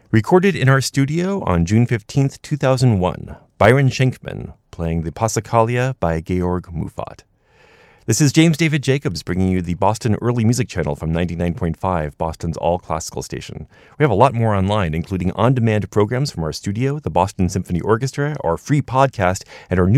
Recorded in our studio on June 15th, 2001, Byron Schenkman playing the Passacaglia by Georg Muffat. This is James David Jacobs bringing you the Boston Early Music Channel from 99.5, Boston's all-classical station. We have a lot more online, including on-demand programs from our studio, the Boston Symphony Orchestra, our free podcast, and our new